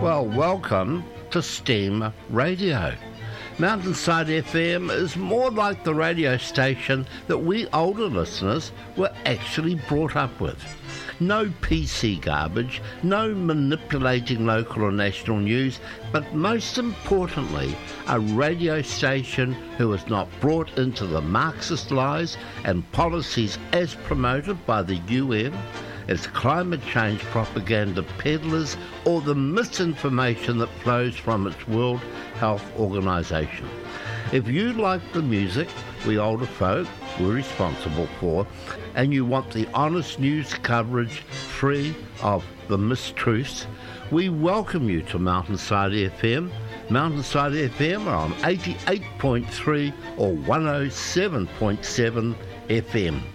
Well, welcome to STEAM Radio. Mountainside FM is more like the radio station that we older listeners were actually brought up with. No PC garbage, no manipulating local or national news, but most importantly, a radio station who is not brought into the Marxist lies and policies as promoted by the UN, its climate change propaganda peddlers, or the misinformation that flows from its World Health Organization. If you like the music we older folk were responsible for, and you want the honest news coverage free of the mistruths, we welcome you to Mountainside FM. Mountainside FM are on 88.3 or 107.7 FM.